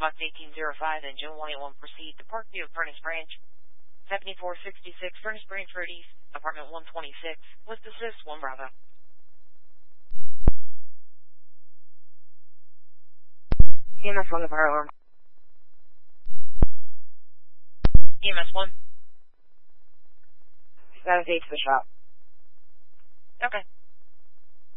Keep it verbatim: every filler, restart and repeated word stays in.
Mailbox eighteen oh five, Engine one eighty-one, proceed to Parkview, Furnace Branch, seventy-four sixty-six, Furnace Branch Road East, Apartment one twenty-six, with assist one Bravo. E M S one, the fire alarm. E M S one. Status eight to the shop. Okay.